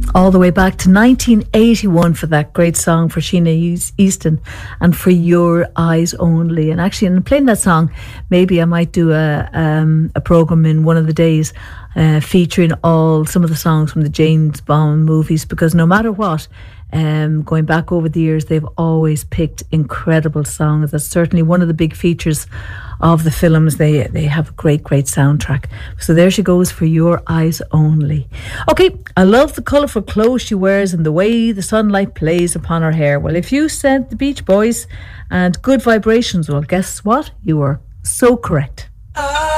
all the way back to 1981 for that great song for Sheena Easton and For Your Eyes Only. And actually, in playing that song, maybe I might do a program in one of the days featuring some of the songs from the James Bond movies, because no matter what, going back over the years, they've always picked incredible songs. That's certainly one of the big features of the films. They have a great soundtrack. So there she goes, For Your Eyes Only. Okay, I love the colourful clothes she wears and the way the sunlight plays upon her hair. Well, if you said the Beach Boys and Good Vibrations, well, guess what? You were so correct.